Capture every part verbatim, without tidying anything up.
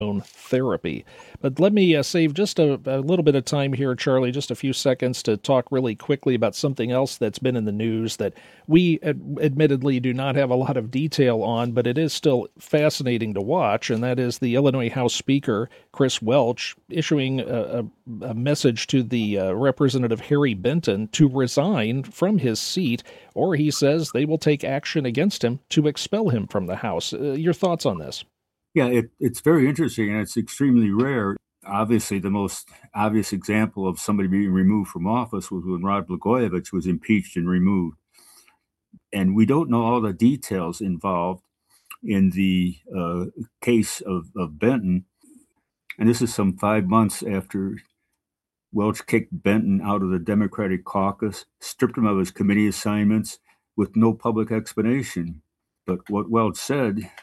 therapy. But let me uh, save just a, a little bit of time here, Charlie, just a few seconds to talk really quickly about something else that's been in the news that we ad- admittedly do not have a lot of detail on, but it is still fascinating to watch, and that is the Illinois House Speaker, Chris Welch, issuing a, a, a message to the uh, Representative Harry Benton to resign from his seat, or he says they will take action against him to expel him from the House. Uh, your thoughts on this? Yeah, it, it's very interesting, and it's extremely rare. Obviously, the most obvious example of somebody being removed from office was when Rod Blagojevich was impeached and removed. And we don't know all the details involved in the uh, case of, of Benton. And this is some five months after Welch kicked Benton out of the Democratic caucus, stripped him of his committee assignments with no public explanation. But what Welch said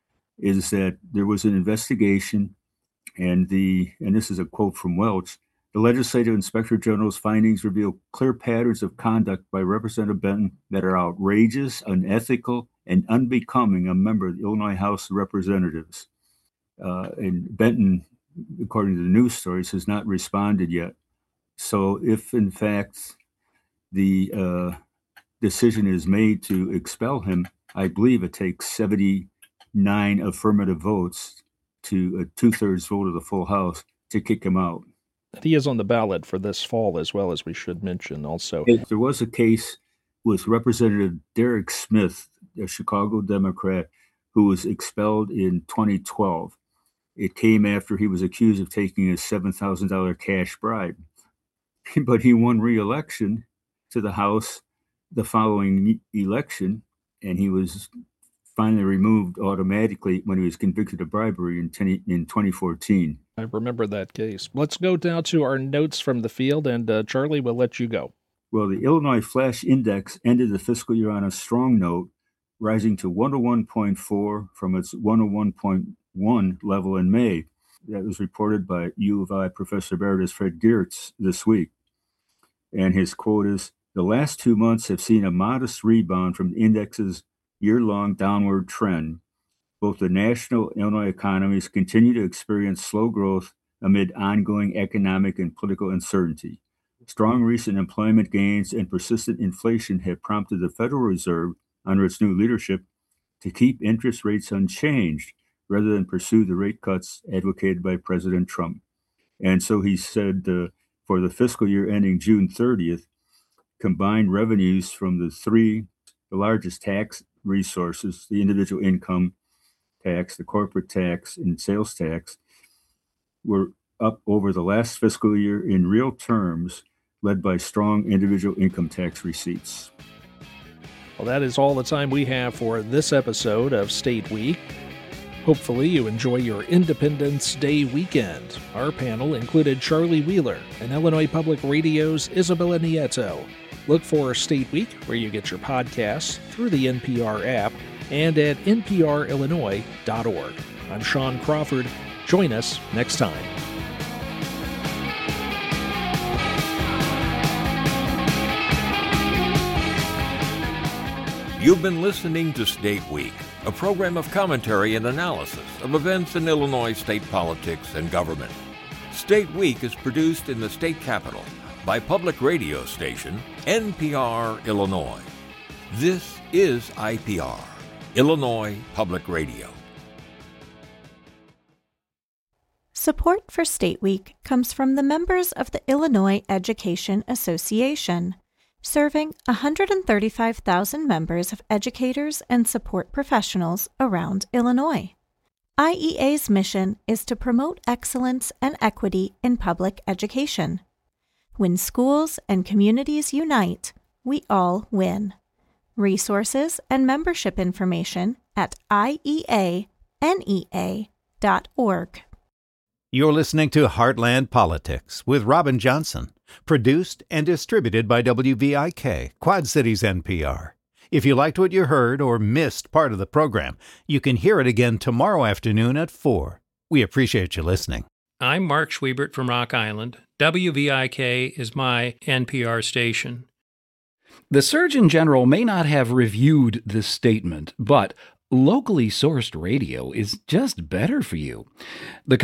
is that there was an investigation, and the and this is a quote from Welch, the Legislative Inspector General's findings reveal clear patterns of conduct by Representative Benton that are outrageous, unethical, and unbecoming a member of the Illinois House of Representatives. Uh, and Benton, according to the news stories, has not responded yet. So if, in fact, the uh, decision is made to expel him, I believe it takes seventy nine affirmative votes to a two-thirds vote of the full House to kick him out. He is on the ballot for this fall as well, as we should mention also. There was a case with Representative Derek Smith, a Chicago Democrat, who was expelled in twenty twelve. It came after he was accused of taking a seven thousand dollars cash bribe. But he won re-election to the House the following election, and he was finally removed automatically when he was convicted of bribery in, ten, in twenty fourteen. I remember that case. Let's go down to our notes from the field, and uh, Charlie, will let you go. Well, the Illinois Flash Index ended the fiscal year on a strong note, rising to one oh one point four from its one oh one point one level in May. That was reported by U of I Professor Emeritus Fred Geertz this week. And his quote is, "The last two months have seen a modest rebound from the index's year-long downward trend. Both the national and Illinois economies continue to experience slow growth amid ongoing economic and political uncertainty. Strong recent employment gains and persistent inflation have prompted the Federal Reserve, under its new leadership, to keep interest rates unchanged rather than pursue the rate cuts advocated by President Trump." And so he said uh, for the fiscal year ending June thirtieth, combined revenues from the three the largest tax resources, the individual income tax, the corporate tax, and sales tax, were up over the last fiscal year in real terms, led by strong individual income tax receipts. Well, that is all the time we have for this episode of State Week. Hopefully you enjoy your Independence Day weekend. Our panel included Charlie Wheeler and Illinois Public Radio's Isabella Nieto. Look for State Week where you get your podcasts through the N P R app and at n p r illinois dot org. I'm Sean Crawford. Join us next time. You've been listening to State Week, a program of commentary and analysis of events in Illinois state politics and government. State Week is produced in the state capital by public radio station N P R Illinois. This is I P R, Illinois Public Radio. Support for State Week comes from the members of the Illinois Education Association, serving one hundred thirty-five thousand members of educators and support professionals around Illinois. I E A's mission is to promote excellence and equity in public education. When schools and communities unite, we all win. Resources and membership information at I E A N E A dot org. You're listening to Heartland Politics with Robin Johnson, produced and distributed by W V I K, Quad Cities N P R. If you liked what you heard or missed part of the program, you can hear it again tomorrow afternoon at four. We appreciate you listening. I'm Mark Schwiebert from Rock Island. W V I K is my N P R station. The Surgeon General may not have reviewed this statement, but Locally sourced radio is just better for you. The